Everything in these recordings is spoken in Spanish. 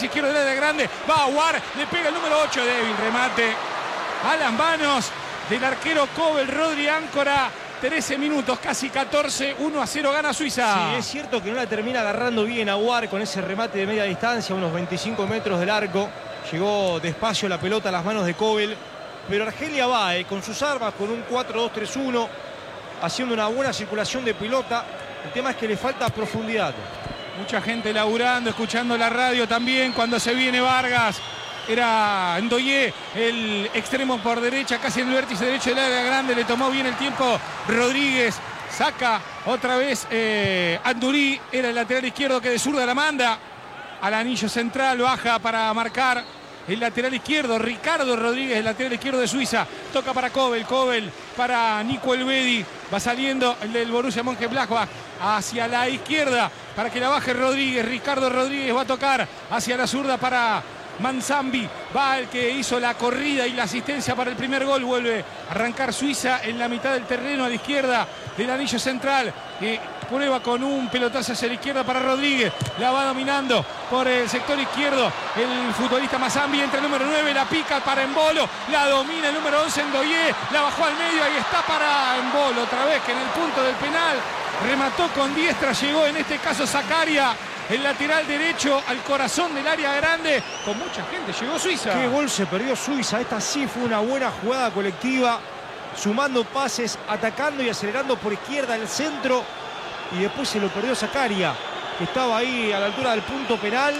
borde izquierdo del área grande. Va a Aouar, le pega el número 8, débil remate a las manos del arquero Kobel. Rodri Áncora. 13 minutos, casi 14, 1-0 gana Suiza. Sí, es cierto que no la termina agarrando bien Aouar con ese remate de media distancia, unos 25 metros del arco. Llegó despacio la pelota a las manos de Kobel. Pero Argelia va con sus armas, con un 4-2-3-1, haciendo una buena circulación de pelota. El tema es que le falta profundidad. Mucha gente laburando, escuchando la radio también cuando se viene Vargas. Era Ndoye, el extremo por derecha, casi en el vértice derecho del área grande. Le tomó bien el tiempo Rodríguez. Saca otra vez Anduri. Era el lateral izquierdo que de zurda la manda al anillo central. Baja para marcar el lateral izquierdo. Ricardo Rodríguez, el lateral izquierdo de Suiza. Toca para Kobel. Kobel para Nico Elvedi. Va saliendo el del Borussia Mönchengladbach hacia la izquierda para que la baje Rodríguez. Ricardo Rodríguez va a tocar hacia la zurda para Manzambi. Va el que hizo la corrida y la asistencia para el primer gol. Vuelve a arrancar Suiza en la mitad del terreno a la izquierda del anillo central. Prueba con un pelotazo hacia la izquierda para Rodríguez. La va dominando por el sector izquierdo el futbolista Manzambi. Entre el número 9, la pica para Embolo. La domina el número 11 Ndoye. La bajó al medio. Ahí está para Embolo otra vez, que en el punto del penal remató con diestra. Llegó en este caso Zakaria, el lateral derecho, al corazón del área grande. Con mucha gente llegó Suiza. Qué gol se perdió Suiza. Esta sí fue una buena jugada colectiva, sumando pases, atacando y acelerando por izquierda el centro. Y después se lo perdió Zakaria, que estaba ahí a la altura del punto penal.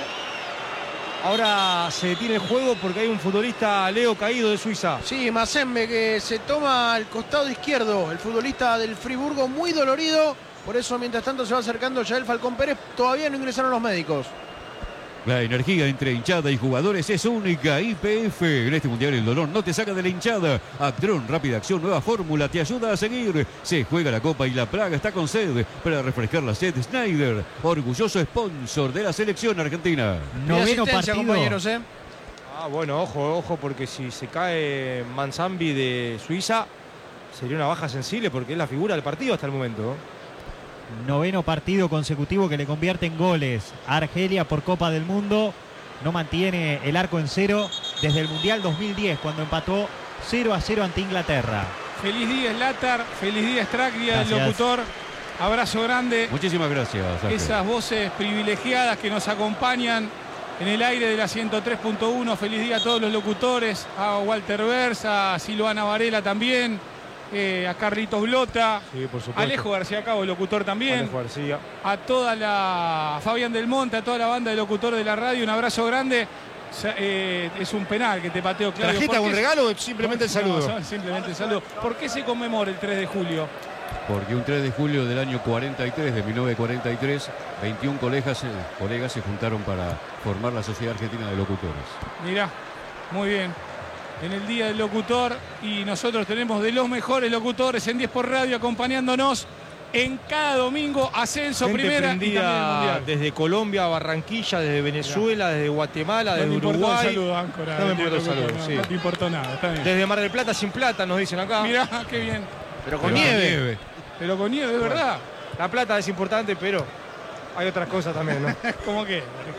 Ahora se detiene el juego porque hay un futbolista, Leo, caído de Suiza. Sí, Mazembe, que se toma al costado izquierdo. El futbolista del Friburgo, muy dolorido. Por eso, mientras tanto, se va acercando ya el Falcón Pérez. Todavía no ingresaron los médicos. La energía entre hinchada y jugadores es única. YPF. En este mundial el dolor no te saca de la hinchada. Actron, rápida acción, nueva fórmula, te ayuda a seguir. Se juega la Copa y la Praga está con sed. Para refrescar la sed, Schneider, orgulloso sponsor de la selección argentina. Noveno partido, compañeros, Bueno, ojo, porque si se cae Manzambi de Suiza, sería una baja sensible porque es la figura del partido hasta el momento. Noveno partido consecutivo que le convierte en goles a Argelia por Copa del Mundo. No mantiene el arco en cero desde el Mundial 2010, cuando empató 0-0 ante Inglaterra. Feliz día, Zlatar. Feliz día, Straklia, el locutor. Abrazo grande. Muchísimas gracias, Ángel. Esas voces privilegiadas que nos acompañan en el aire de la 103.1. Feliz día a todos los locutores. A Walter Versa, a Silvana Varela también. A Carlitos Blota, sí, por supuesto. Alejo García Cabo, el locutor también. Alejo García. A toda la Fabián Del Monte, a toda la banda de locutores de la radio, un abrazo grande. Es un penal que te pateó, Claudio. ¿Tarjeta un regalo o simplemente el saludo? No, simplemente el saludo. ¿Por qué se conmemora el 3 de julio? Porque un 3 de julio del año 43, de 1943, 21 colegas se juntaron para formar la Sociedad Argentina de Locutores. Mirá, muy bien. En el Día del Locutor, y nosotros tenemos de los mejores locutores en 10 por Radio acompañándonos en cada domingo, ascenso, gente primera y también el Mundial. Desde Colombia, Barranquilla, desde Venezuela, desde Guatemala, desde Uruguay. No me importó el saludo, Áncora. No me importó el saludo, sí. No te importó nada, está bien. Desde Mar del Plata sin plata, nos dicen acá. Mirá, qué bien. Pero con nieve. Pero con nieve, es verdad. La plata es importante, pero hay otras cosas también, ¿no? ¿Cómo qué?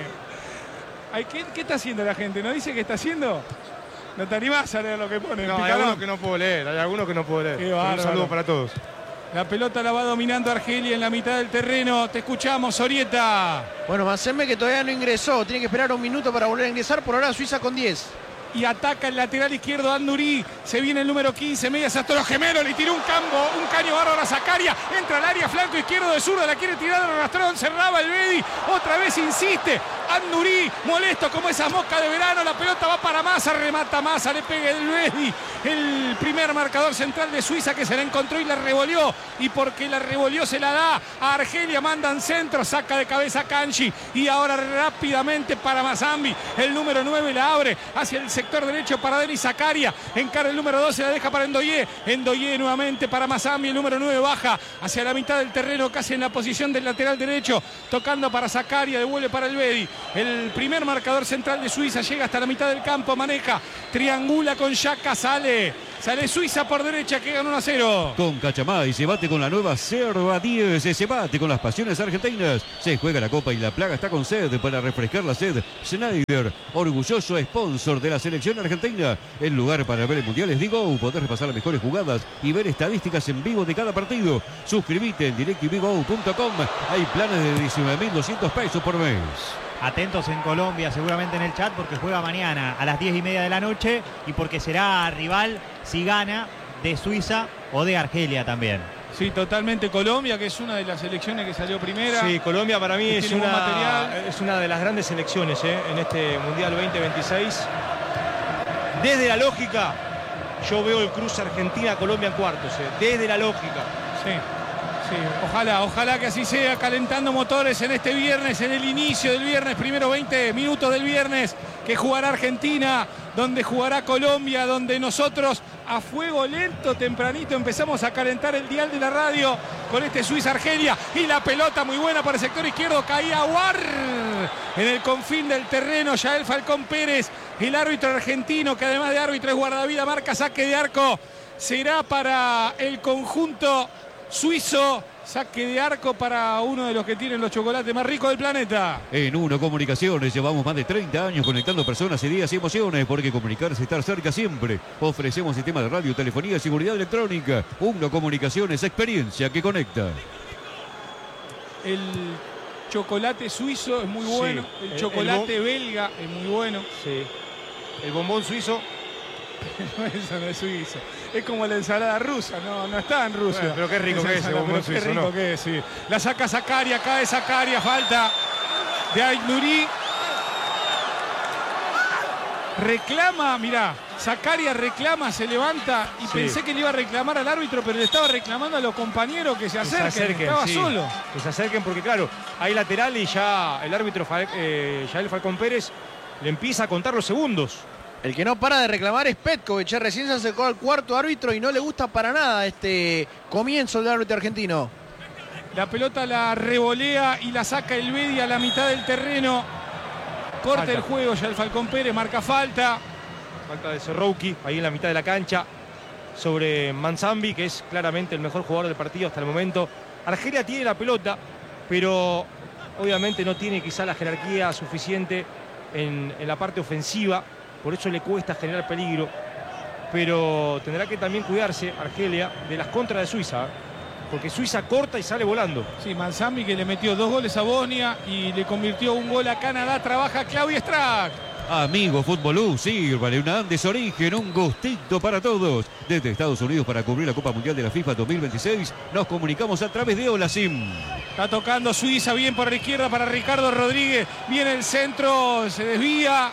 ¿Qué está haciendo la gente? ¿No dice qué está haciendo? ¿No te animás a leer lo que pone? No, hay algunos que no puedo leer, Qué bárbaro. Un saludo para todos. La pelota la va dominando Argelia en la mitad del terreno. Te escuchamos, Orieta. Bueno, Mazembe, que todavía no ingresó. Tiene que esperar un minuto para volver a ingresar. Por ahora Suiza con 10. Y ataca el lateral izquierdo Anduri. Se viene el número 15, medias hasta los gemelos. Le tiró un caño bárbaro a Zakaria. Entra al área, flanco izquierdo de zurda. La quiere tirar al arrastrón. Cerraba el Bedi. Otra vez insiste. Anduri, molesto como esas moscas de verano. La pelota va para Massa. Remata Massa. Le pega el Bedi. El primer marcador central de Suiza, que se la encontró y la revolvió. Y porque la revolvió se la da a Argelia. Mandan centro. Saca de cabeza Kanji. Y ahora rápidamente para Manzambi. El número 9 la abre hacia el sector derecho para Denis Zakaria. Encara el número 12, la deja para Ndoye. Ndoye nuevamente para Manzambi. El número 9 baja hacia la mitad del terreno, casi en la posición del lateral derecho. Tocando para Zakaria. Devuelve para el Bedi. El primer marcador central de Suiza llega hasta la mitad del campo, maneja, triangula con Xhaka, sale Suiza por derecha que gana 1-0. Con Cachamay se bate con la nueva Cerva 10, se bate con las pasiones argentinas. Se juega la Copa y la Plaga está con sed para refrescar la sed. Schneider, orgulloso sponsor de la selección argentina. El lugar para ver el Mundial es Digo. Podés repasar las mejores jugadas y ver estadísticas en vivo de cada partido. Suscríbete en directvigo.com. Hay planes de 19.200 pesos por mes. Atentos en Colombia, seguramente en el chat, porque juega mañana a las 10:30 de la noche y porque será rival, si gana, de Suiza o de Argelia también. Sí, totalmente Colombia, que es una de las selecciones que salió primera. Sí, Colombia para mí es material. una de las grandes selecciones en este Mundial 2026. Desde la lógica, yo veo el cruce Argentina-Colombia en cuartos. Desde la lógica. Sí. Sí, ojalá que así sea, calentando motores en este viernes, en el inicio del viernes, primero 20 minutos del viernes, que jugará Argentina, donde jugará Colombia, donde nosotros a fuego lento, tempranito, empezamos a calentar el dial de la radio con este Suiza-Argelia, y la pelota muy buena para el sector izquierdo, caía Aouar en el confín del terreno, Yael Falcón Pérez, el árbitro argentino, que además de árbitro es guardavida, marca saque de arco, será para el conjunto suizo, saque de arco para uno de los que tienen los chocolates más ricos del planeta. En Uno Comunicaciones llevamos más de 30 años conectando personas, ideas y emociones, porque comunicarse es estar cerca siempre. Ofrecemos sistemas de radio, telefonía y seguridad electrónica. Uno Comunicaciones, experiencia que conecta. El chocolate suizo es muy bueno, sí, el chocolate belga es muy bueno. Sí. El bombón suizo. No, eso no es suizo. Es como la ensalada rusa, no está en Rusia. Bueno, pero qué rico que es ese bombón suizo, qué rico ¿no? que es, sí. La saca Zakaria, cae Zakaria, falta de Aït-Nouri. Reclama, mirá, Zakaria reclama, se levanta y sí. Pensé que le iba a reclamar al árbitro, pero le estaba reclamando a los compañeros que se acerquen, estaba sí. solo. Que se acerquen porque claro, hay lateral y ya el árbitro Yael Falcón Pérez le empieza a contar los segundos. El que no para de reclamar es Petkovic. Recién se acercó al cuarto árbitro y no le gusta para nada este comienzo del árbitro argentino. La pelota la revolea y la saca el Bedi a la mitad del terreno. Corta Falta. el juego ya el Falcón Pérez, marca falta. Falta de Serrouki ahí en la mitad de la cancha sobre Manzambi, que es claramente el mejor jugador del partido hasta el momento. Argelia tiene la pelota, pero obviamente no tiene quizá la jerarquía suficiente en la parte ofensiva. Por eso le cuesta generar peligro. Pero tendrá que también cuidarse Argelia de las contras de Suiza. Porque Suiza corta y sale volando. Sí, Manzambi, que le metió 2 goles a Bosnia y le convirtió 1 gol a Canadá. Trabaja Claudia Strack. Amigo Fútbol, sírvale un Andes Origen, un gustito para todos. Desde Estados Unidos para cubrir la Copa Mundial de la FIFA 2026, nos comunicamos a través de Olasim. Está tocando Suiza, bien por la izquierda para Ricardo Rodríguez. Viene el centro, se desvía.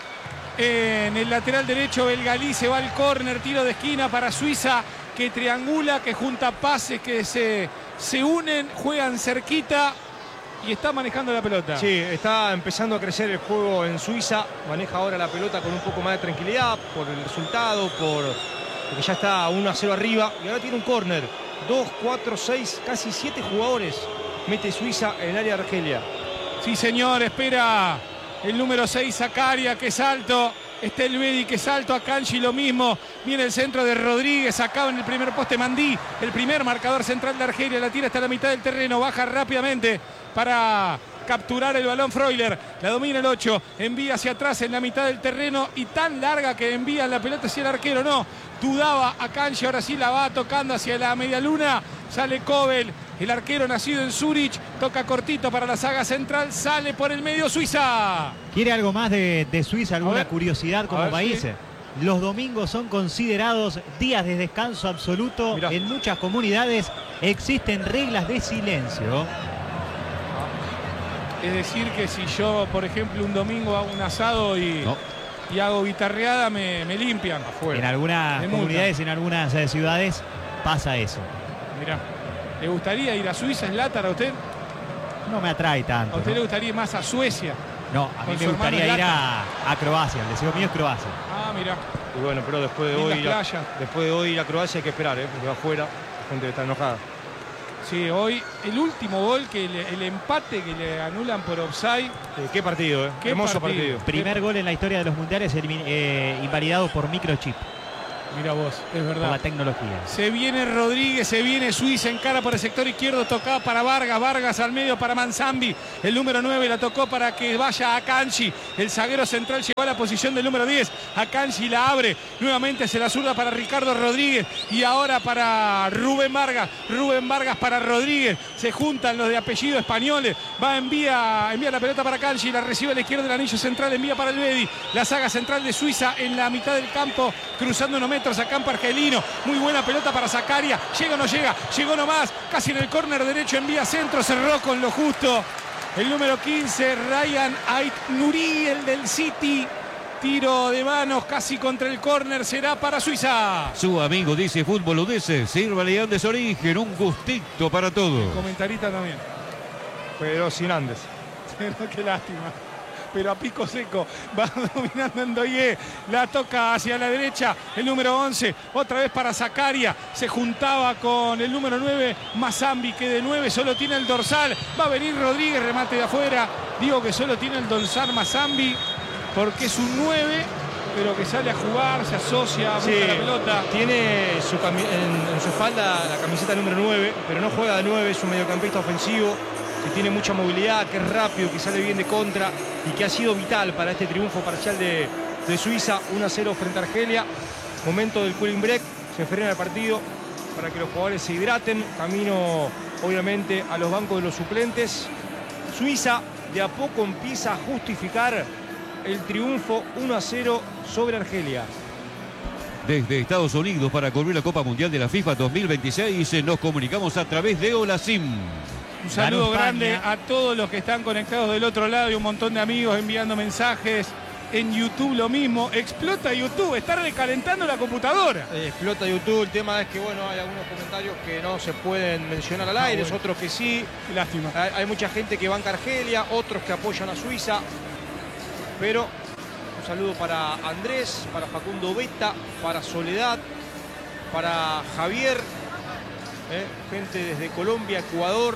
En el lateral derecho Belgalí se va al córner, tiro de esquina para Suiza, que triangula, que junta pases, que se unen, juegan cerquita y está manejando la pelota. Sí, está empezando a crecer el juego en Suiza. Maneja ahora la pelota con un poco más de tranquilidad por el resultado, porque ya está 1-0 arriba. Y ahora tiene un córner. 2, 4, 6, casi 7 jugadores mete Suiza en el área de Argelia. Sí, señor, espera el número 6, Zakaria, que salto. Está el Bedi, que salto. A Kanji lo mismo. Viene el centro de Rodríguez. Acaba en el primer poste Mandí. El primer marcador central de Argelia. La tira hasta la mitad del terreno. Baja rápidamente para capturar el balón Freuler. La domina el 8. Envía hacia atrás en la mitad del terreno. Y tan larga que envía la pelota hacia el arquero. No. Dudaba a Kanji. Ahora sí la va tocando hacia la media luna. Sale Kobel. El arquero nacido en Zurich, toca cortito para la saga central, sale por el medio Suiza. ¿Quiere algo más de Suiza? ¿Alguna curiosidad como país? Sí. Los domingos son considerados días de descanso absoluto. Mirá. En muchas comunidades existen reglas de silencio. Es decir que si yo, por ejemplo, un domingo hago un asado y hago guitarreada, me limpian. Afuera. En algunas Me comunidades, en algunas ciudades pasa eso. Mirá, ¿le gustaría ir a Suiza, Zlatan, a usted? No me atrae tanto. ¿A usted ¿no? le gustaría ir más a Suecia? No, a Con mí su me gustaría hermano ir a Croacia. El deseo mío es Croacia. Ah, mirá. Y bueno, pero después de Lindas hoy playas. después de hoy ir a Croacia hay que esperar, porque va afuera la gente está enojada. Sí, hoy el último gol, el empate que le anulan por offside. Qué partido, Qué hermoso partido. partido. Primer gol en la historia de los mundiales invalidado por microchip, Mira vos, es por verdad. la tecnología. Se viene Rodríguez, se viene Suiza, encara por el sector izquierdo, tocada para Vargas, Vargas al medio para Manzambi, el número 9 la tocó para que vaya Akanji, el zaguero central llegó a la posición del número 10, Akanji la abre, nuevamente se la zurda para Ricardo Rodríguez y ahora para Rubén Vargas para Rodríguez, se juntan los de apellido españoles, envía la pelota para Akanji, la recibe a la izquierda del anillo central, envía para el Bedi, la saga central de Suiza en la mitad del campo, cruzando unos metros a campo argelino, muy buena pelota para Zakaria, llega o no llega, llegó nomás, casi en el córner derecho, envía centro, cerró con lo justo, el número 15, Ryan Ait-Nouri, el del City, tiro de manos casi contra el córner, será para Suiza. Su amigo dice fútbol udese, sírvale Andes Origen, un gustito para todos. Comentarista también. Pero sin Andes. Qué lástima. Pero a pico seco va dominando Ndoye, la toca hacia la derecha el número 11, otra vez para Zakaria, se juntaba con el número 9 Mazambi, que de 9 solo tiene el dorsal, va a venir Rodríguez, remate de afuera, digo que solo tiene el dorsal Mazambi porque es un 9 pero que sale a jugar, se asocia, busca la pelota. Tiene en su espalda la camiseta número 9, pero no juega de 9, es un mediocampista ofensivo que tiene mucha movilidad, que es rápido, que sale bien de contra y que ha sido vital para este triunfo parcial de Suiza, 1-0 frente a Argelia. Momento del cooling break, se frena el partido para que los jugadores se hidraten, camino obviamente a los bancos de los suplentes. Suiza de a poco empieza a justificar el triunfo 1-0 sobre Argelia. Desde Estados Unidos para cubrir la Copa Mundial de la FIFA 2026 nos comunicamos a través de Olasim. Un saludo Ganó grande España. a todos los que están conectados del otro lado y un montón de amigos enviando mensajes. En YouTube lo mismo. Explota YouTube, está recalentando la computadora. Explota YouTube, el tema es que bueno, hay algunos comentarios que no se pueden mencionar al aire, bueno. otros que sí. Qué lástima. Hay mucha gente que banca a Argelia, otros que apoyan a Suiza. Pero un saludo para Andrés, para Facundo Beta, para Soledad, para Javier, gente desde Colombia, Ecuador,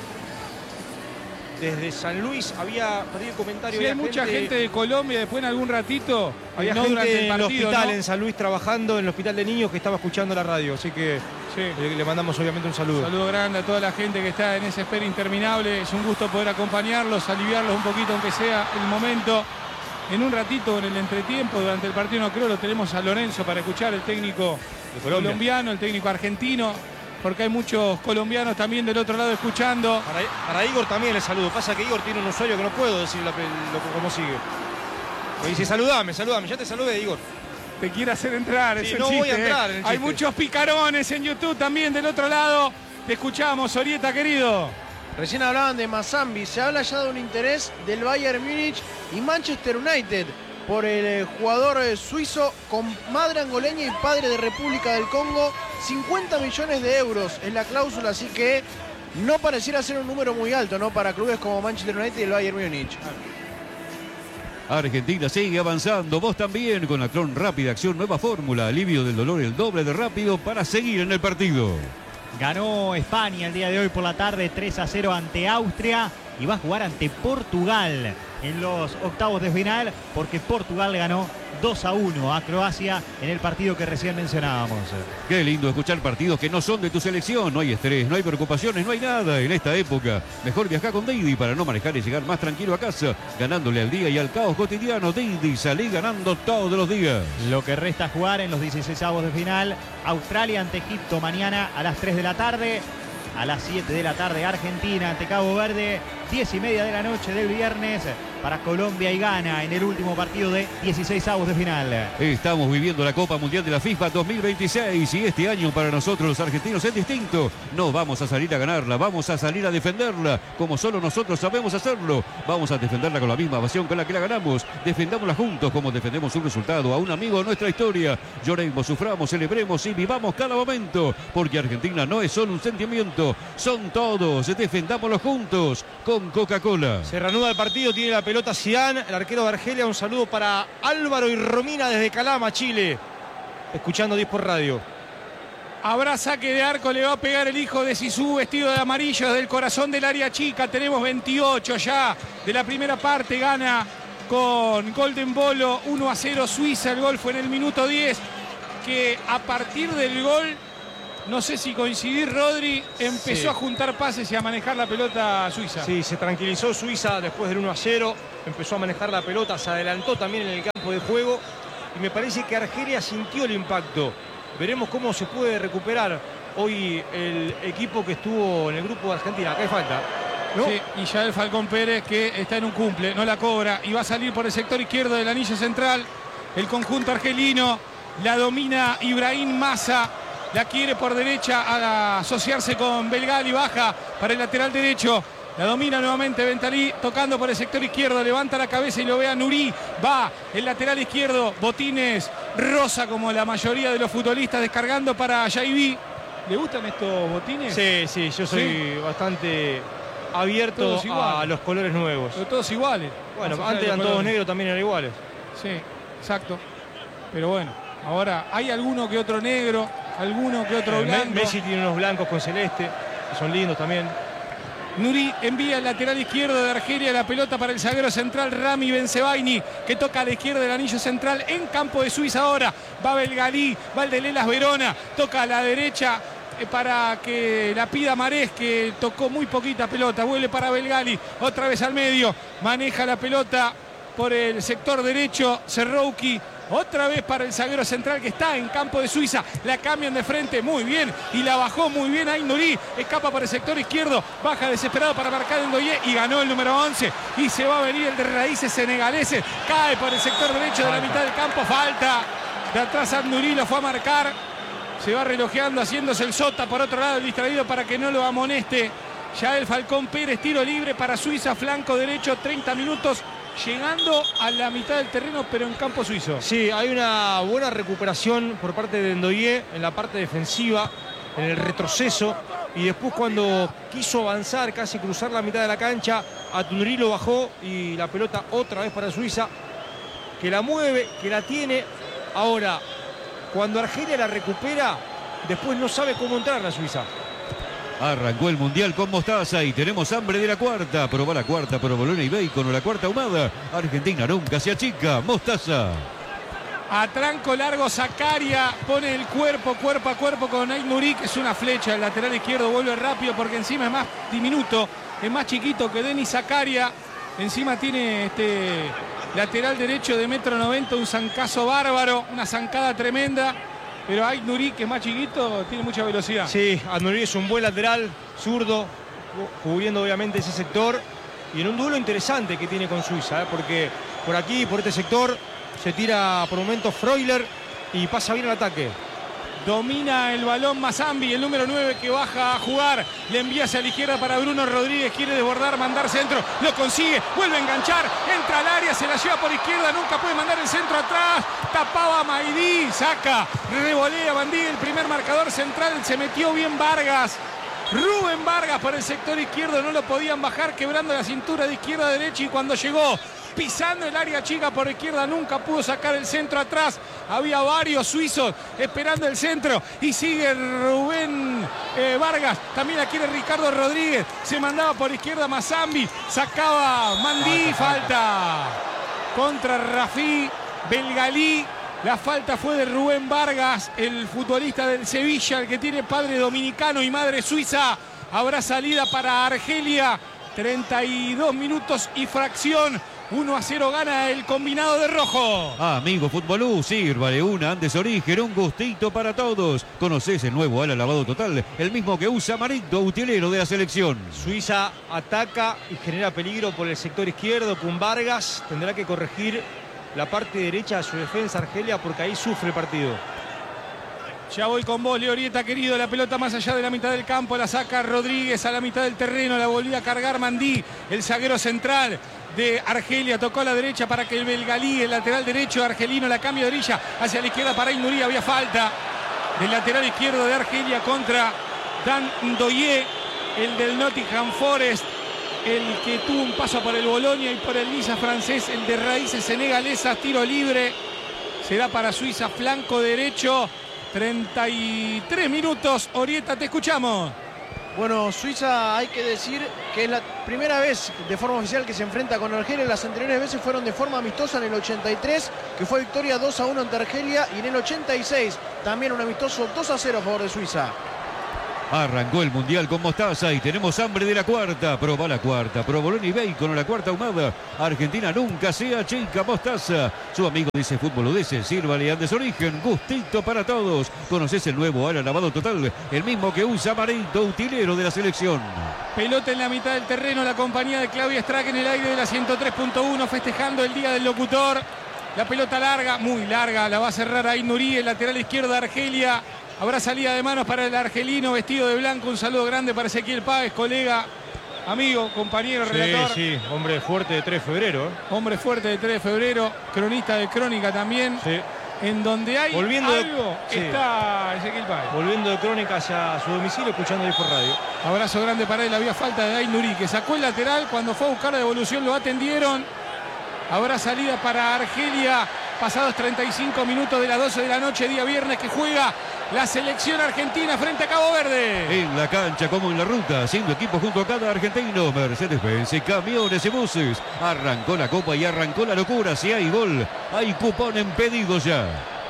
desde San Luis. Había perdido el comentario. Sí, hay había mucha gente de Colombia después en algún ratito. Había no gente durante el en el partido, hospital ¿no? en San Luis trabajando, en el hospital de niños, que estaba escuchando la radio. Así que Sí. le mandamos obviamente un saludo. Un saludo grande a toda la gente que está en esa espera interminable. Es un gusto poder acompañarlos, aliviarlos un poquito, aunque sea el momento. En un ratito, en el entretiempo, durante el partido, no creo, lo tenemos a Lorenzo para escuchar, el técnico colombiano, el técnico argentino, porque hay muchos colombianos también del otro lado escuchando. Para Igor también el saludo. Pasa que Igor tiene un usuario que no puedo decir cómo sigue. Me dice, saludame. Ya te saludé, Igor. Te quiere hacer entrar, Sí, ese no chiste, voy a entrar en el Hay chiste. muchos picarones en YouTube también del otro lado. Te escuchamos, Orieta, querido. Recién hablaban de Mazambi, se habla ya de un interés del Bayern Múnich y Manchester United por el jugador suizo con madre angoleña y padre de República del Congo. 50 millones de euros es la cláusula, así que no pareciera ser un número muy alto, ¿no? Para clubes como Manchester United y el Bayern Múnich. Argentina sigue avanzando, vos también con Actron Rápida Acción, nueva fórmula, alivio del dolor, el doble de rápido para seguir en el partido. Ganó España el día de hoy por la tarde 3-0 ante Austria y va a jugar ante Portugal en los octavos de final porque Portugal ganó 2-1 a Croacia en el partido que recién mencionábamos. Qué lindo escuchar partidos que no son de tu selección. No hay estrés, no hay preocupaciones, no hay nada en esta época. Mejor viajar con Didi para no manejar y llegar más tranquilo a casa, ganándole al día y al caos cotidiano. Didi, salí ganando todos los días. Lo que resta jugar en los 16avos de final, Australia ante Egipto mañana a las 3 de la tarde. A las 7 de la tarde Argentina ante Cabo Verde, 10:30 de la noche del viernes para Colombia y Ghana en el último partido de 16avos de final. Estamos viviendo la Copa Mundial de la FIFA 2026 y este año para nosotros los argentinos es distinto. No vamos a salir a ganarla, vamos a salir a defenderla como solo nosotros sabemos hacerlo. Vamos a defenderla con la misma pasión con la que la ganamos. Defendámosla juntos como defendemos un resultado, a un amigo de nuestra historia. Lloremos, suframos, celebremos y vivamos cada momento, porque Argentina no es solo un sentimiento, son todos. Defendámoslo juntos con Coca-Cola. Se reanuda el partido, tiene la pelota Zidane, el arquero de Argelia. Un saludo para Álvaro y Romina desde Calama, Chile, escuchando 10 por radio. Habrá saque de arco, le va a pegar el hijo de Zizou vestido de amarillo desde el corazón del área chica. Tenemos 28 ya de la primera parte. Gana con Golden Bolo 1-0 Suiza. El gol fue en el minuto 10. Que a partir del gol, no sé si coincidir, Rodri, empezó a juntar pases y a manejar la pelota Suiza. Sí, se tranquilizó Suiza después del 1-0. Empezó a manejar la pelota, se adelantó también en el campo de juego. Y me parece que Argelia sintió el impacto. Veremos cómo se puede recuperar hoy el equipo que estuvo en el grupo de Argentina. Acá hay falta, ¿no? Sí, y ya el Falcón Pérez, que está en un cumple, no la cobra y va a salir por el sector izquierdo del anillo central. El conjunto argelino la domina Ibrahim Massa. La quiere por derecha a asociarse con Belgali. Baja para el lateral derecho. La domina nuevamente Bentalí, tocando por el sector izquierdo, levanta la cabeza y lo ve a Nuri. Va el lateral izquierdo, botines rosa como la mayoría de los futbolistas, descargando para Jaibi. ¿Le gustan estos botines? Sí, yo soy bastante abierto a los colores nuevos. Pero todos iguales. Bueno, antes eran todos negros, también eran iguales. Sí, exacto. Pero bueno, ahora hay alguno que otro negro, alguno que otro blanco. Messi tiene unos blancos con celeste, que son lindos también. Nuri envía el lateral izquierdo de Argelia, la pelota para el zaguero central Rami Bensebaini, que toca a la izquierda del anillo central en campo de Suiza ahora. Va Belgalí, va el de Lelas Verona, toca a la derecha para que la pida Marés, que tocó muy poquita pelota. Vuelve para Belgali, otra vez al medio, maneja la pelota por el sector derecho Serrouki. Otra vez para el zaguero central que está en campo de Suiza. La cambian de frente muy bien y la bajó muy bien ahí Nuri. Escapa para el sector izquierdo. Baja desesperado para marcar el Ndoye y ganó el número 11. Y se va a venir el de raíces senegaleses. Cae por el sector derecho de la mitad del campo. Falta. De atrás a Nuri lo fue a marcar. Se va relojeando, haciéndose el sota por otro lado, el distraído para que no lo amoneste. Ya el Falcón Pérez, tiro libre para Suiza, flanco derecho, 30 minutos. Llegando a la mitad del terreno, pero en campo suizo. Sí, hay una buena recuperación por parte de Ndoye en la parte defensiva, en el retroceso. Y después cuando quiso avanzar, casi cruzar la mitad de la cancha, a Nuri lo bajó y la pelota otra vez para Suiza, que la mueve, que la tiene. Ahora, cuando Argelia la recupera, después no sabe cómo entrar la Suiza. Arrancó el Mundial con Mostaza y tenemos hambre de la cuarta. Probá la cuarta provolone y bacon o la cuarta ahumada. Argentina nunca se achica. Mostaza. A tranco largo Zakaria pone el cuerpo a cuerpo con Ait Nuri, que es una flecha. El lateral izquierdo vuelve rápido porque encima es más diminuto, es más chiquito que Denis Zakaria. Encima tiene este lateral derecho de 1,90 m, un zancazo bárbaro, una zancada tremenda. Pero Ait Nuri, que es más chiquito, tiene mucha velocidad. Sí, Nuri es un buen lateral, zurdo, cubriendo obviamente ese sector. Y en un duelo interesante que tiene con Suiza, porque por aquí, por este sector, se tira por momentos Freuler y pasa bien el ataque. Domina el balón Mazambi, el número 9 que baja a jugar. Le envía hacia la izquierda para Bruno Rodríguez. Quiere desbordar, mandar centro. Lo consigue, vuelve a enganchar. Entra al área, se la lleva por izquierda. Nunca puede mandar el centro atrás. Tapaba Maidí, saca, revolea Bandí. El primer marcador central, se metió bien Vargas. Rubén Vargas por el sector izquierdo. No lo podían bajar, quebrando la cintura de izquierda a derecha. Y cuando llegó, pisando el área chica por izquierda, nunca pudo sacar el centro atrás. Había varios suizos esperando el centro y sigue Rubén Vargas. También la quiere Ricardo Rodríguez. Se mandaba por izquierda Mazambi. Sacaba Mandí. Falta contra Rafi Belgalí. La falta fue de Rubén Vargas, el futbolista del Sevilla, el que tiene padre dominicano y madre suiza. Habrá salida para Argelia. 32 minutos y fracción. 1-0 gana el combinado de rojo. Amigo Futbolú, sírvale una Andes Origen, un gustito para todos. ¿Conocés el nuevo ala lavado total? El mismo que usa Marito, utilero de la selección. Suiza ataca y genera peligro por el sector izquierdo con Vargas. Tendrá que corregir la parte derecha de su defensa Argelia, porque ahí sufre el partido. Ya voy con vos, Leorieta, querido. La pelota más allá de la mitad del campo. La saca Rodríguez a la mitad del terreno. La volvía a cargar Mandí, el zaguero central de Argelia. Tocó a la derecha para que el Belgalí, el lateral derecho argelino, la cambia de orilla hacia la izquierda para Ait Nuri. Había falta del lateral izquierdo de Argelia contra Dan Ndoye, el del Nottingham Forest, el que tuvo un paso por el Bolonia y por el Niza francés, el de raíces senegalesas. Tiro libre será para Suiza, flanco derecho. 33 minutos. Orieta, te escuchamos. Bueno, Suiza hay que decir que es la primera vez de forma oficial que se enfrenta con Argelia. Las anteriores veces fueron de forma amistosa en el 83, que fue victoria 2-1 ante Argelia, y en el 86 también un amistoso 2-0 a favor de Suiza. Arrancó el Mundial con Mostaza y tenemos hambre de la cuarta. Proba la cuarta, provolone bacon o la cuarta ahumada. Argentina nunca sea chica. Mostaza. Su amigo dice Fútbol Udese, sírvale Andes Origen. Gustito para todos. ¿Conoces el nuevo ala lavado total? El mismo que usa Marito, utilero de la selección. Pelota en la mitad del terreno, la compañía de Claudia Strack en el aire de la 103.1, festejando el Día del Locutor. La pelota larga, muy larga, la va a cerrar ahí Nuri, el lateral izquierdo de Argelia. Habrá salida de manos para el argelino vestido de blanco. Un saludo grande para Ezequiel Páez, colega, amigo, compañero, relator. Sí, hombre fuerte de 3 de febrero. Hombre fuerte de 3 de febrero, cronista de Crónica también. Sí. En donde hay algo, está Ezequiel Páez. Volviendo de Crónica hacia su domicilio, escuchando ahí por radio. Abrazo grande para él. Había falta de Aynuri, que sacó el lateral. Cuando fue a buscar la devolución lo atendieron. Habrá salida para Argelia. Pasados 35 minutos de las 12 de la noche, día viernes, que juega la selección argentina frente a Cabo Verde. En la cancha como en la ruta, haciendo equipo junto a cada argentino. Mercedes-Benz, camiones y buses. Arrancó la copa y arrancó la locura. Si hay gol, hay cupón en pedido ya.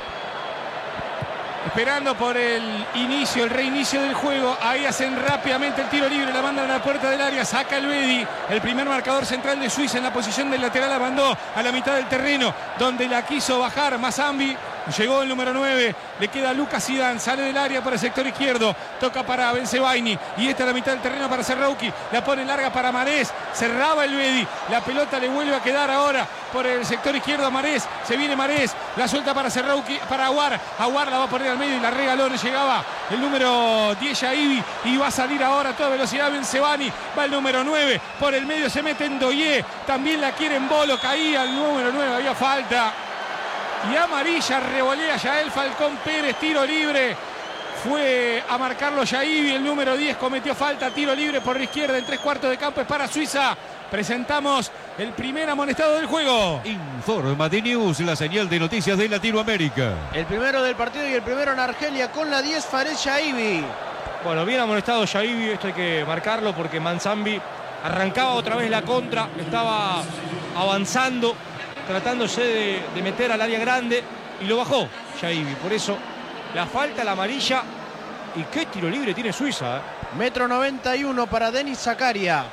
Esperando por el inicio, el reinicio del juego. Ahí hacen rápidamente el tiro libre, la mandan a la puerta del área, saca el Bedi. El primer marcador central de Suiza en la posición del lateral, la mandó a la mitad del terreno, donde la quiso bajar Mazambi. Llegó el número 9, le queda Lucas Zidane, sale del área para el sector izquierdo, toca para Bensebaini, y esta es la mitad del terreno para Serrauki, la pone larga para Marés, cerraba el Bedi, la pelota le vuelve a quedar ahora por el sector izquierdo a Marés, se viene Marés, la suelta para Serrauki, para Aguar la va a poner al medio y la regaló, no llegaba el número 10 Yaibi, y va a salir ahora a toda velocidad Bensebaini, va el número 9, por el medio se mete en Ndoye, también la quiere en Bolo, caía el número 9, había falta. Y amarilla, revolea Yael Falcón Pérez, tiro libre. Fue a marcarlo Yaibi, el número 10 cometió falta, tiro libre por la izquierda en 3/4 de campo, es para Suiza. Presentamos el primer amonestado del juego. Informa de News, la señal de noticias de Latinoamérica. El primero del partido y el primero en Argelia con la 10, Fares Yaibi. Bueno, bien amonestado Yaibi, esto hay que marcarlo porque Manzambi arrancaba otra vez la contra, estaba avanzando, tratándose de meter al área grande y lo bajó Yaibi. Por eso la falta, la amarilla. Y qué tiro libre tiene Suiza. 1,91 m para Denis Zakaria.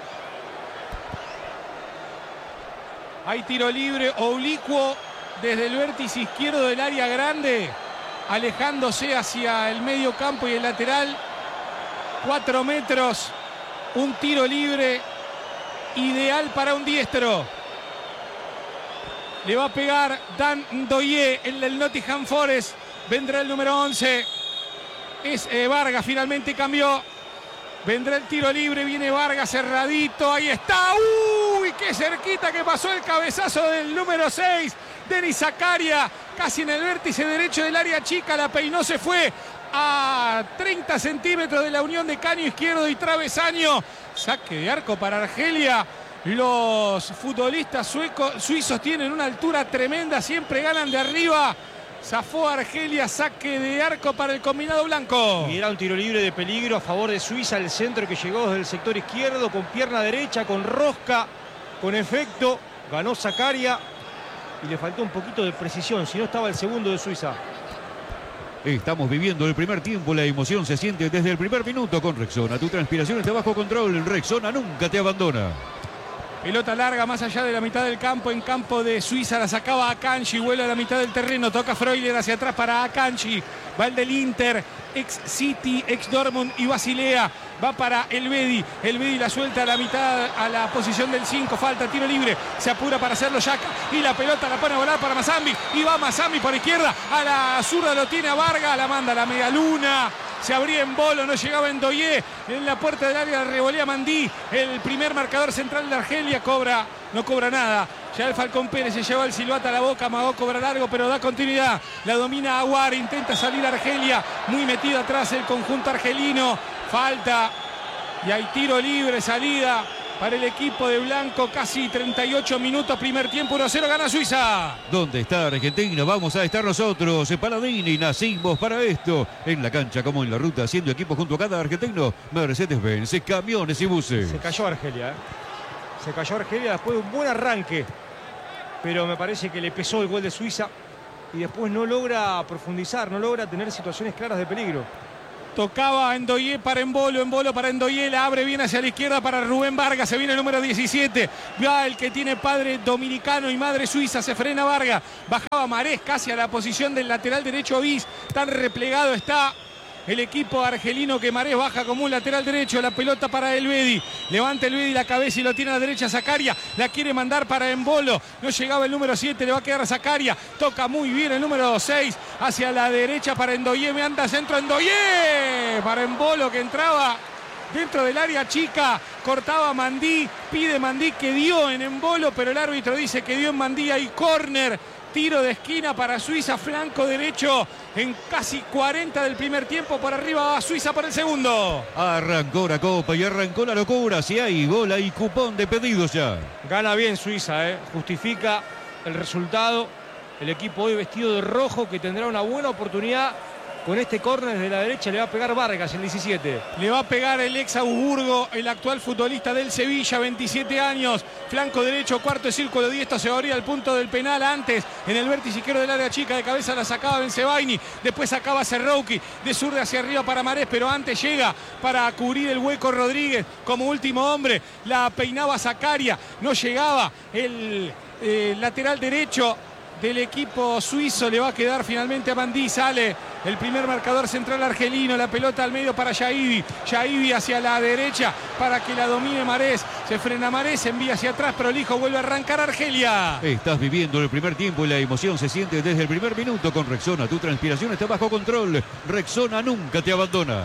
Hay tiro libre oblicuo desde el vértice izquierdo del área grande, alejándose hacia el medio campo y el lateral. 4 metros, un tiro libre ideal para un diestro. Le va a pegar Dan Ndoye, el del Nottingham Forest. Vendrá el número 11. Es Vargas, finalmente cambió. Vendrá el tiro libre, viene Vargas cerradito. Ahí está. ¡Uy! ¡Qué cerquita que pasó el cabezazo del número 6! Denis Zakaria, casi en el vértice derecho del área chica. La peinó, se fue a 30 centímetros de la unión de caño izquierdo y travesaño. Saque de arco para Argelia. Los futbolistas suizos tienen una altura tremenda, siempre ganan de arriba. Zafó Argelia, saque de arco para el combinado blanco. Y era un tiro libre de peligro a favor de Suiza, el centro que llegó desde el sector izquierdo, con pierna derecha, con rosca, con efecto. Ganó Zakaria y le faltó un poquito de precisión, si no estaba el segundo de Suiza. Estamos viviendo el primer tiempo, la emoción se siente desde el primer minuto con Rexona. Tu transpiración está bajo control, Rexona nunca te abandona. Pelota larga más allá de la mitad del campo, en campo de Suiza, la sacaba Akanji, vuela a la mitad del terreno, toca Freuler hacia atrás para Akanji, va el del Inter, ex City, ex Dortmund y Basilea, va para el Bedi la suelta a la mitad, a la posición del 5, falta, tiro libre, se apura para hacerlo Yaka y la pelota la pone a volar para Mazambi y va Mazambi por izquierda, a la zurda lo tiene a Vargas, la manda a la media luna. Se abría en Bolo, no llegaba en Ndoye, en la puerta del área revolea Mandí, el primer marcador central de Argelia, no cobra nada. Ya el Falcón Pérez se lleva el silbato a la boca, amagó, cobra largo, pero da continuidad. La domina Aguar, intenta salir Argelia, muy metido atrás el conjunto argelino, falta y hay tiro libre, salida para el equipo de blanco. Casi 38 minutos, primer tiempo, 1-0, gana Suiza. ¿Dónde está Argentina? Vamos a estar nosotros. Paladini, nacimos para esto. En la cancha como en la ruta, haciendo equipo junto a cada argentino. Mercedes-Benz, camiones y buses. Se cayó Argelia, ¿eh? Se cayó Argelia después de un buen arranque. Pero me parece que le pesó el gol de Suiza. Y después no logra profundizar, no logra tener situaciones claras de peligro. Tocaba Endoyé para Embolo para Endoyé, la abre bien hacia la izquierda para Rubén Vargas, se viene el número 17, va el que tiene padre dominicano y madre suiza, se frena Vargas, bajaba Marés casi a la posición del lateral derecho bis, tan replegado está el equipo argelino que Marés baja como un lateral derecho, la pelota para Elvedi, levanta Elvedi la cabeza y lo tiene a la derecha Zakaria, la quiere mandar para Embolo, no llegaba el número 7, le va a quedar a Zakaria, toca muy bien el número 6, hacia la derecha para Endoyé, me anda centro Endoyé, para Embolo que entraba dentro del área chica, cortaba Mandí, pide Mandí que dio en Embolo, pero el árbitro dice que dio en Mandí, hay córner. Tiro de esquina para Suiza, flanco derecho en casi 40 del primer tiempo. Por arriba va Suiza por el segundo. Arrancó la copa y arrancó la locura. Si hay gol, hay cupón de pedidos ya. Gana bien Suiza, justifica el resultado. El equipo hoy vestido de rojo que tendrá una buena oportunidad. Con este córner desde la derecha le va a pegar Vargas, el 17. Le va a pegar el ex Augsburgo, el actual futbolista del Sevilla, 27 años. Flanco derecho, cuarto de círculo diestro, se abría el punto del penal antes. En el vértice izquierdo del área chica, de cabeza la sacaba Bensebaini. Después sacaba Serrouki, de zurda hacia arriba para Marés, pero antes llega para cubrir el hueco Rodríguez. Como último hombre, la peinaba Zakaria. No llegaba el lateral derecho del equipo suizo, le va a quedar finalmente a Mandí, sale el primer marcador central argelino, la pelota al medio para Yaibi hacia la derecha para que la domine Marés, se frena Marés, envía hacia atrás, prolijo, vuelve a arrancar Argelia. Estás viviendo el primer tiempo y la emoción se siente desde el primer minuto con Rexona, tu transpiración está bajo control, Rexona nunca te abandona.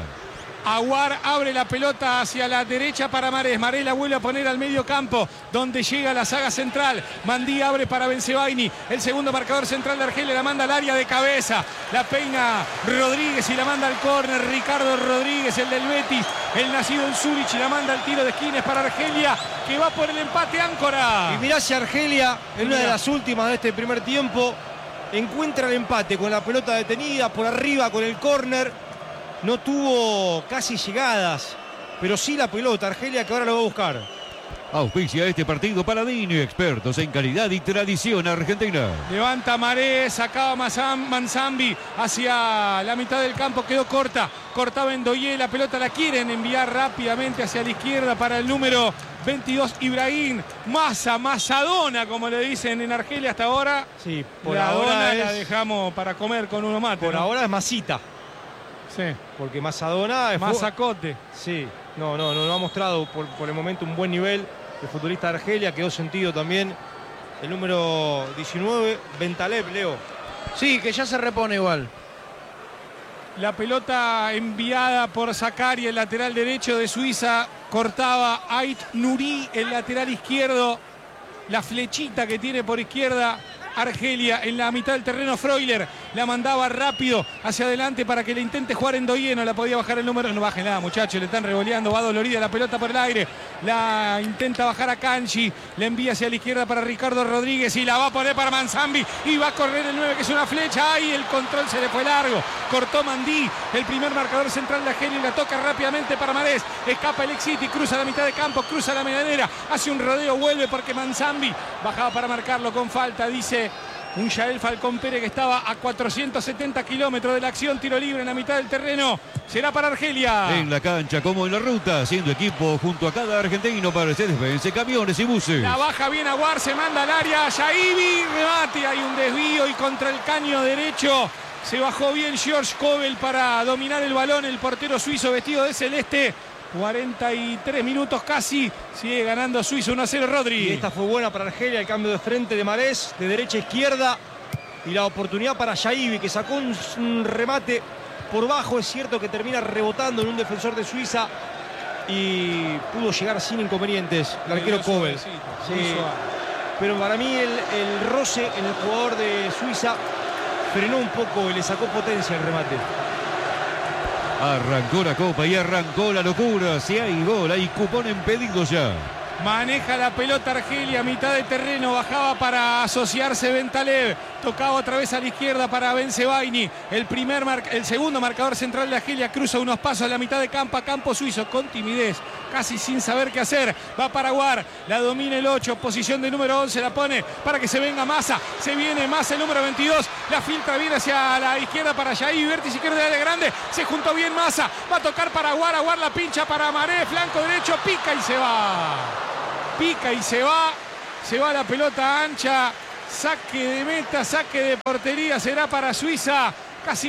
Aguar abre la pelota hacia la derecha para Marés. Marés la vuelve a poner al medio campo, donde llega la saga central. Mandí abre para Bensebaini. El segundo marcador central de Argelia la manda al área de cabeza. La peina Rodríguez y la manda al córner. Ricardo Rodríguez, el del Betis, el nacido en Zurich, y la manda al tiro de esquina para Argelia, que va por el empate Áncora. Y mirá si Argelia, en una de las últimas de este primer tiempo, encuentra el empate con la pelota detenida, por arriba con el córner. No tuvo casi llegadas, pero sí la pelota. Argelia que ahora lo va a buscar. Auspicia este partido Paladini, expertos en calidad y tradición argentina. Levanta Marés, sacaba Manzambi hacia la mitad del campo, quedó corta. Cortaba Endoyé, la pelota la quieren enviar rápidamente hacia la izquierda para el número 22, Ibrahim. Mazadona, como le dicen en Argelia hasta ahora. Sí, por la ahora dona la dejamos para comer con uno mate. Por ¿no? ahora es Masita. Sí. Porque Mazadona es Mazacote. Sí, no ha mostrado por el momento un buen nivel. El futbolista de Argelia quedó sentido también. El número 19, Bentaleb, Leo. Sí, que ya se repone igual. La pelota enviada por Zakaria, el lateral derecho de Suiza. Cortaba Ait Nuri, el lateral izquierdo. La flechita que tiene por izquierda Argelia en la mitad del terreno. Freuler la mandaba rápido hacia adelante para que le intente jugar Endoyé, no la podía bajar el número, no baje nada muchachos, le están revoleando, va dolorida la pelota por el aire, la intenta bajar a Kanji, la envía hacia la izquierda para Ricardo Rodríguez y la va a poner para Manzambi y va a correr el 9 que es una flecha, ahí el control se le fue largo, cortó Mandí, el primer marcador central de Argelia, y la toca rápidamente para Marés, escapa el Exiti, cruza la mitad de campo, cruza la medianera, hace un rodeo, vuelve porque Manzambi bajaba para marcarlo con falta, dice un Yael Falcón Pérez que estaba a 470 kilómetros de la acción, tiro libre en la mitad del terreno, será para Argelia. En la cancha como en la ruta, haciendo equipo junto a cada argentino para Mercedes-Benz, camiones y buses. La baja bien Aguar, se manda al área, Yaibi, remate, hay un desvío y contra el caño derecho se bajó bien George Kobel para dominar el balón, el portero suizo vestido de celeste. 43 minutos casi, sigue ganando Suiza 1-0 Rodri. Y esta fue buena para Argelia, el cambio de frente de Marés, de derecha a izquierda. Y la oportunidad para Yaibi, que sacó un remate por bajo. Es cierto que termina rebotando en un defensor de Suiza y pudo llegar sin inconvenientes el arquero Kobel. Sí, pero para mí el roce en el jugador de Suiza frenó un poco y le sacó potencia el remate. Arrancó la copa y arrancó la locura. Si hay gol, hay cupón en pedido ya. Maneja la pelota Argelia, mitad de terreno, bajaba para asociarse Bentaleb, tocaba otra vez a la izquierda para Bensebaini, el segundo marcador central de Argelia, cruza unos pasos a la mitad de campo, a campo suizo, con timidez, casi sin saber qué hacer, va para Aouar, la domina el 8, posición de número 11, la pone para que se venga Massa, se viene Massa el número 22, la filtra bien hacia la izquierda para Yair, vértice izquierda de área grande, se juntó bien Massa, va a tocar para Aouar, Aouar la pincha para Maré, flanco derecho, pica y se va. Pica y se va la pelota ancha, saque de meta, saque de portería, será para Suiza, casi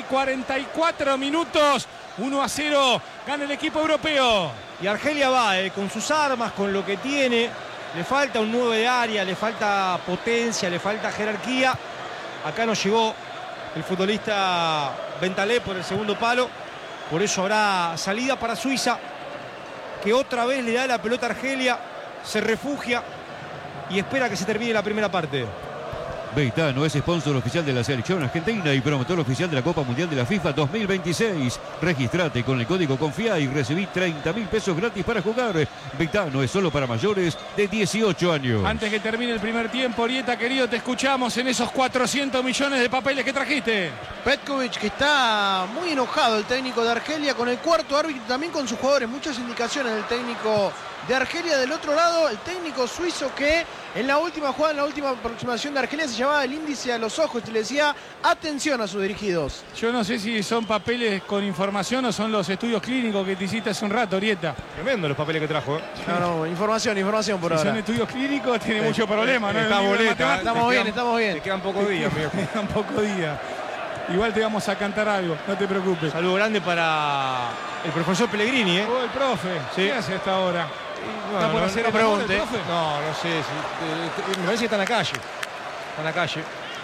44 minutos, 1-0, gana el equipo europeo. Y Argelia va con sus armas, con lo que tiene, le falta un 9 de área, le falta potencia, le falta jerarquía. Acá no llegó el futbolista Bentaleb por el segundo palo, por eso habrá salida para Suiza, que otra vez le da la pelota a Argelia. Se refugia y espera que se termine la primera parte. Beitano es sponsor oficial de la selección argentina y promotor oficial de la Copa Mundial de la FIFA 2026. Registrate con el código CONFIA y recibí 30.000 pesos gratis para jugar. Beitano es solo para mayores de 18 años. Antes que termine el primer tiempo, Orieta, querido, te escuchamos en esos 400 millones de papeles que trajiste. Petkovic, que está muy enojado, el técnico de Argelia, con el cuarto árbitro, también con sus jugadores. Muchas indicaciones del técnico de Argelia. Del otro lado, el técnico suizo, que en la última jugada, en la última aproximación de Argelia, se llevaba el índice a los ojos y le decía atención a sus dirigidos. Yo no sé si son papeles con información o son los estudios clínicos que te hiciste hace un rato, Orieta. Tremendo los papeles que trajo. No, información por Si ahora. son estudios clínicos, tiene mucho problema, ¿no? Está boleta. Estamos bien. Te quedan pocos días, amigo. Quedan pocos días. Igual te vamos a cantar algo, no te preocupes. Saludo grande para el profesor Pellegrini, ¿eh? Oh, el profe, Sí. ¿qué hace hasta ahora? Bueno, ¿Está por hacer no el amor pregunte. el profe? No sé. Me parece que está en la calle. Está en la calle.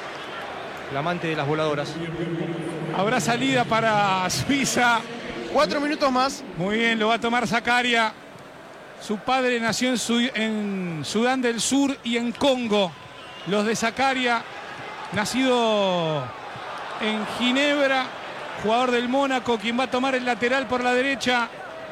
El amante de las voladoras. Habrá salida para Suiza. 4 minutos más. Muy bien, lo va a tomar Zakaria. Su padre nació en Sudán del Sur y en Congo. Los de Zakaria, nacido en Ginebra, jugador del Mónaco, quien va a tomar el lateral por la derecha.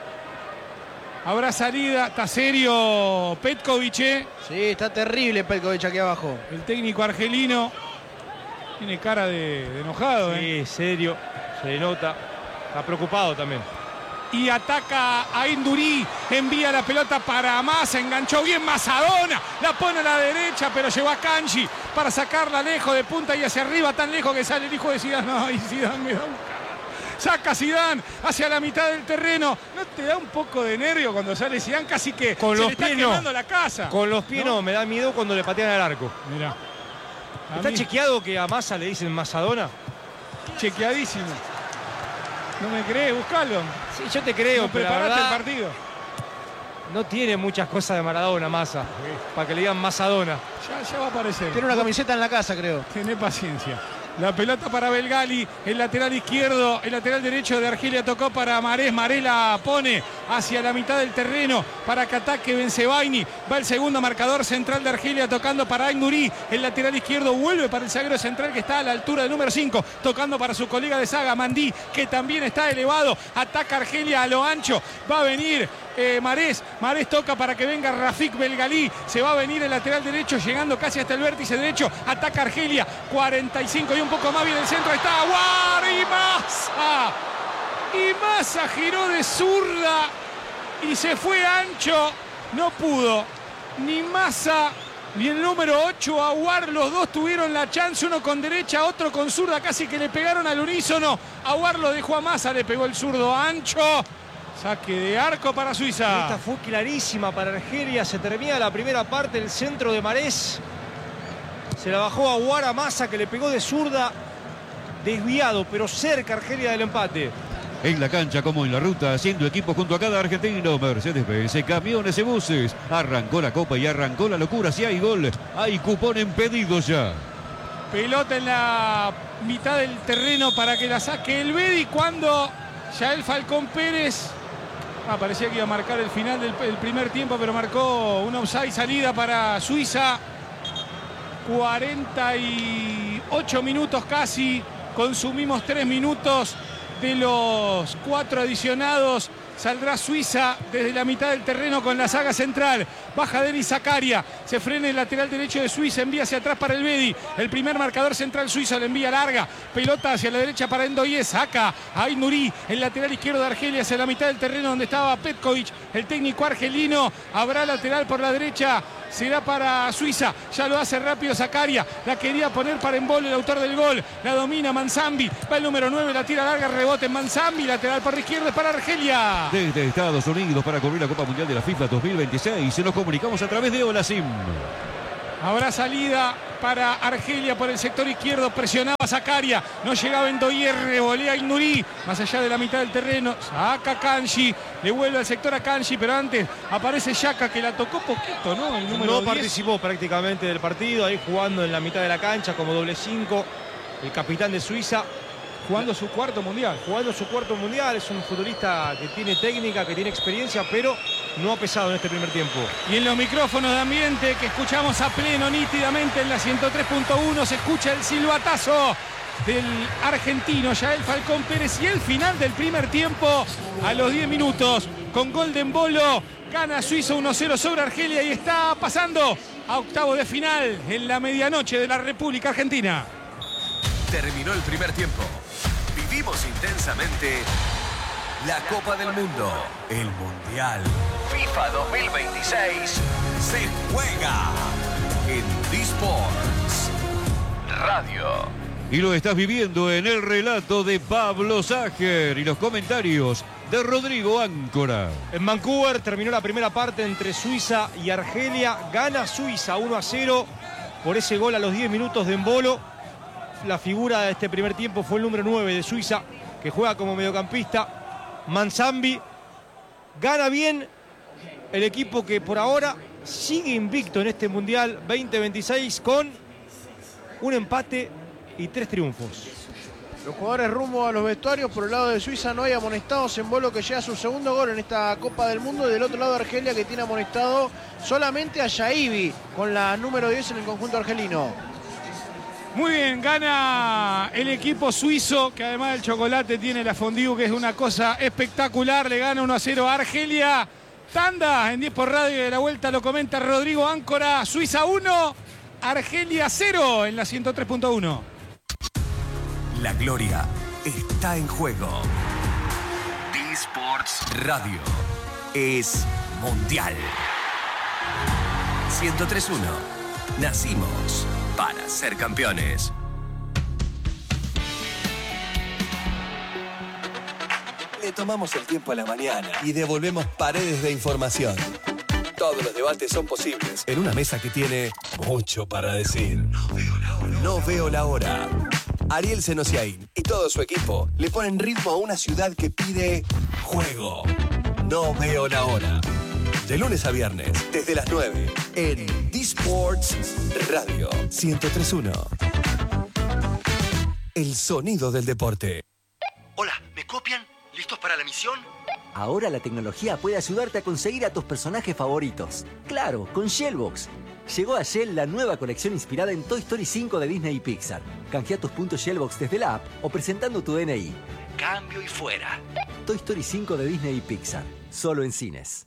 Habrá salida, está serio Petkovic, Sí, está terrible Petkovic aquí abajo. el técnico argelino. Tiene cara de enojado, Sí, serio. Se le nota. Está preocupado también. Y ataca a Induri, envía la pelota para Massa, enganchó bien Masadona, la pone a la derecha, pero llegó a Kanji para sacarla lejos de punta y hacia arriba, tan lejos que sale el hijo de Zidane. No, y Zidane me da un carajo. Saca Zidane hacia la mitad del terreno. ¿No te da un poco de nervio cuando sale Zidane? Casi que Con se los le está pies no. quemando la casa. Con los pies no, me da miedo cuando le patean al arco. Mirá. ¿Está chequeado que a Massa le dicen Masadona? Chequeadísimo. ¿No me crees? Buscalo. Sí, yo te creo, No pero la preparaste verdad el partido. no tiene muchas cosas de Maradona, Massa. Para que le digan Masadona. Ya va a aparecer. Tiene una camiseta en la casa, creo. Tené paciencia. La pelota para Belgali, el lateral izquierdo, el lateral derecho de Argelia tocó para Marés. Marés la pone hacia la mitad del terreno para que ataque Bensebaini. Va el segundo marcador central de Argelia tocando para Aïnouri. El lateral izquierdo vuelve para el zaguero central que está a la altura del número 5. Tocando para su colega de saga, Mandí, que también está elevado. Ataca Argelia a lo ancho. Va a venir Marés. Marés toca para que venga Rafik Belgali. Se va a venir el lateral derecho llegando casi hasta el vértice derecho. Ataca Argelia. 45 y un poco más bien el centro. Está Aouar y Massa. Y Massa giró de zurda y se fue ancho. No pudo ni Massa ni el número 8 Aouar. Los dos tuvieron la chance, uno con derecha, otro con zurda. Casi que le pegaron al unísono. Aouar lo dejó a Massa, le pegó el zurdo ancho. Saque de arco para Suiza. Esta fue clarísima para Argelia. Se termina la primera parte. El centro de Marés. Se la bajó a Aouar a Massa, que le pegó de zurda. Desviado, pero cerca Argelia del empate. En la cancha como en la ruta, haciendo equipo junto a cada argentino. Mercedes-Benz, camiones y buses. Arrancó la copa y arrancó la locura. Si hay gol, hay cupón en pedido ya. Pelota en la mitad del terreno para que la saque el Bedi cuando Yael Falcón Pérez parecía que iba a marcar el final del primer tiempo, pero marcó un offside, salida para Suiza. 48 minutos casi, consumimos 3 minutos de los 4 adicionados. Saldrá Suiza desde la mitad del terreno con la saga central. baja Denis Zakaria, se frena el lateral derecho de Suiza, envía hacia atrás para el Bedi, el primer marcador central suizo le envía larga, pelota hacia la derecha para Ndoye, saca a Aït-Nouri, el lateral izquierdo de Argelia hacia la mitad del terreno donde estaba Petkovic, el técnico argelino, habrá lateral por la derecha, será para Suiza, ya lo hace rápido Zakaria, la quería poner para Embolo, el autor del gol, la domina Manzambi, va el número 9, la tira larga, rebote en Manzambi, lateral por la izquierda para Argelia. Desde Estados Unidos para cubrir la Copa Mundial de la FIFA 2026 se nos comunicamos a través de Olasim. Habrá salida para Argelia por el sector izquierdo, presionaba Zakaria, no llegaba Ndoye, revolea Aït-Nouri, más allá de la mitad del terreno, saca Kanji, le vuelve al sector a Kanji, pero antes aparece Xhaka que la tocó poquito, ¿no? El número No 10. participó prácticamente del partido, ahí jugando en la mitad de la cancha como doble 5, el capitán de Suiza. Jugando su cuarto mundial. Jugando su cuarto mundial, es un futbolista que tiene técnica, que tiene experiencia, pero no ha pesado en este primer tiempo. Y en los micrófonos de ambiente que escuchamos a pleno nítidamente en la 103.1 se escucha el silbatazo del argentino Yael Falcón Pérez y el final del primer tiempo a los 10 minutos con gol de Embolo. Gana Suiza 1-0 sobre Argelia y está pasando a octavos de final en la medianoche de la República Argentina. Terminó el primer tiempo. Vivimos intensamente la Copa del Mundo, el Mundial. FIFA 2026 se juega en D-Sports Radio. Y lo estás viviendo en el relato de Pablo Sager y los comentarios de Rodrigo Áncora. En Vancouver terminó la primera parte entre Suiza y Argelia. Gana Suiza 1-0 por ese gol a los 10 minutos de Embolo. La figura de este primer tiempo fue el número 9 de Suiza, que juega como mediocampista, Manzambi. Gana bien el equipo que por ahora sigue invicto en este Mundial 2026 con un empate y 3 triunfos. Los jugadores rumbo a los vestuarios. Por el lado de Suiza no hay amonestados. Embolo que llega a su segundo gol en esta Copa del Mundo. Y del otro lado Argelia que tiene amonestado solamente a Yaibi con la número 10 en el conjunto argelino. Muy bien, gana el equipo suizo, que además del chocolate tiene la fondue, que es una cosa espectacular. Le gana 1-0 a Argelia. Tanda en 10 por radio y de la vuelta lo comenta Rodrigo Áncora. Suiza 1, Argelia 0 en la 103.1. La gloria está en juego. D-Sports Radio es mundial. 103.1. Nacimos para ser campeones. Le tomamos el tiempo a la mañana y devolvemos paredes de información. Todos los debates son posibles en una mesa que tiene mucho para decir. No veo la hora. Ariel Senosiaín y todo su equipo le ponen ritmo a una ciudad que pide juego. No veo la hora. De lunes a viernes, desde las 9, en D-Sports Radio 103.1. El sonido del deporte. Hola, ¿me copian? ¿Listos para la misión? Ahora la tecnología puede ayudarte a conseguir a tus personajes favoritos. Claro, con Shellbox. Llegó a Shell la nueva colección inspirada en Toy Story 5 de Disney y Pixar. Canjea tus puntos Shellbox desde la app o presentando tu DNI. Cambio y fuera. Toy Story 5 de Disney y Pixar. Solo en cines.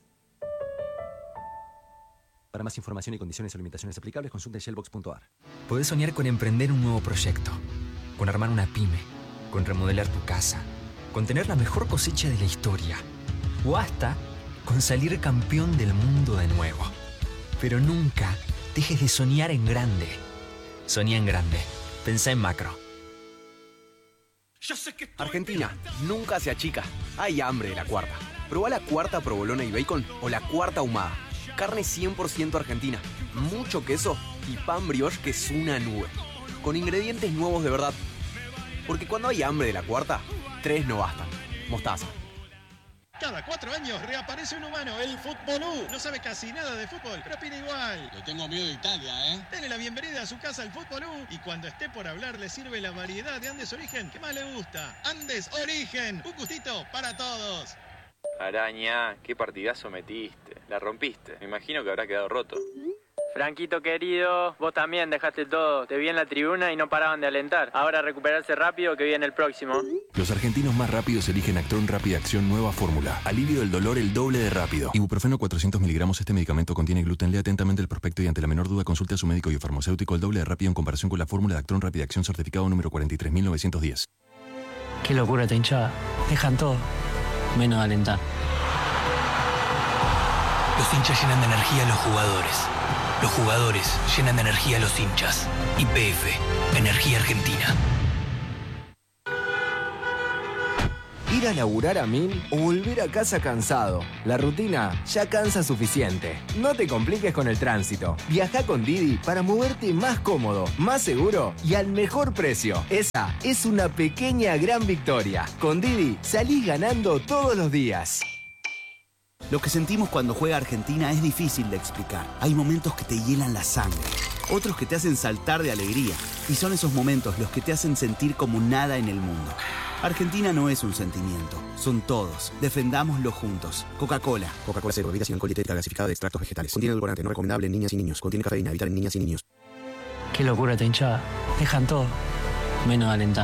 Para más información y condiciones o limitaciones aplicables, consulte shellbox.ar. Podés soñar con emprender un nuevo proyecto, con armar una pyme, con remodelar tu casa, con tener la mejor cosecha de la historia, o hasta con salir campeón del mundo de nuevo. Pero nunca dejes de soñar en grande. Soñá en grande. Pensá en macro. Argentina, nunca se achica. Hay hambre de la cuarta. Probá la cuarta provolona y bacon o la cuarta ahumada. Carne 100% argentina, mucho queso y pan brioche que es una nube. Con ingredientes nuevos de verdad. Porque cuando hay hambre de la cuarta, 3 no bastan. Mostaza. Cada 4 años reaparece un humano, el Futbolú. No sabe casi nada de fútbol, pero opina igual. Le tengo miedo de Italia, ¿eh? Dele la bienvenida a su casa al Futbolú y cuando esté por hablar le sirve la variedad de Andes Origen que más le gusta. Andes Origen, un gustito para todos. Araña, qué partidazo metiste. La rompiste. Me imagino que habrá quedado roto. Franquito querido, vos también dejaste todo. Te vi en la tribuna y no paraban de alentar. Ahora recuperarse rápido que viene el próximo. Los argentinos más rápidos eligen Actron Rápida Acción Nueva Fórmula. Alivio del dolor el doble de rápido. Ibuprofeno 400 miligramos. Este medicamento contiene gluten. Lea atentamente el prospecto y ante la menor duda consulte a su médico y farmacéutico. El doble de rápido en comparación con la fórmula de Actron Rápida Acción certificado número 43910. Qué locura esta hinchada. Dejan todo, menos alentar. Los hinchas llenan de energía a los jugadores. Los jugadores llenan de energía a los hinchas. YPF, Energía Argentina. Ir a laburar a 1000 o volver a casa cansado. La rutina ya cansa suficiente. No te compliques con el tránsito. Viaja con Didi para moverte más cómodo, más seguro y al mejor precio. Esa es una pequeña gran victoria. Con Didi salís ganando todos los días. Lo que sentimos cuando juega Argentina es difícil de explicar. Hay momentos que te hielan la sangre, otros que te hacen saltar de alegría. Y son esos momentos los que te hacen sentir como nada en el mundo. Argentina no es un sentimiento, son todos. Defendámoslo juntos. Coca-Cola. Coca-Cola Cero, bebida sin alcohol dietética gasificada de extractos vegetales. Contiene edulcorante, no recomendable en niñas y niños. Contiene cafeína, evitar en niñas y niños. Qué locura esta hinchada. Dejan todo, menos alentar.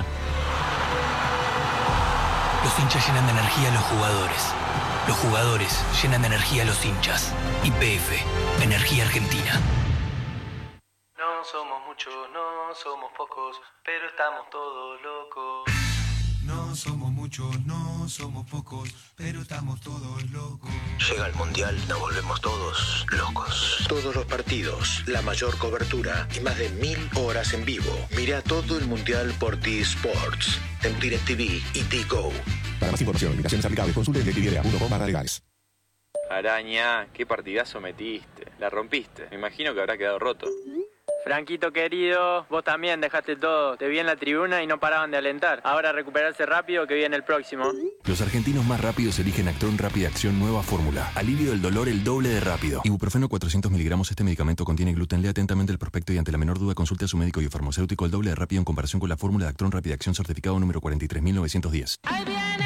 Los hinchas llenan de energía a los jugadores. Los jugadores llenan de energía a los hinchas. YPF, Energía Argentina. No somos muchos, no somos pocos, pero estamos todos locos. No somos muchos, no somos pocos, pero estamos todos locos. Llega el Mundial, nos volvemos todos locos. Todos los partidos, la mayor cobertura y más de 1000 horas en vivo. Mira todo el Mundial por T-Sports, en DirecTV y T-Go. Para más información, limitaciones aplicables, consulte DirecTV.com/legales. Araña, qué partidazo metiste. La rompiste. Me imagino que habrá quedado roto. Franquito querido, vos también dejaste todo. Te vi en la tribuna y no paraban de alentar. Ahora recuperarse rápido que viene el próximo. Los argentinos más rápidos eligen Actron Rápida Acción Nueva Fórmula. Alivio del dolor el doble de rápido. Ibuprofeno 400 miligramos. Este medicamento contiene gluten. Lea atentamente el prospecto y ante la menor duda consulte a su médico y farmacéutico. El doble de rápido en comparación con la fórmula de Actron Rápida Acción certificado número 43910. Ahí viene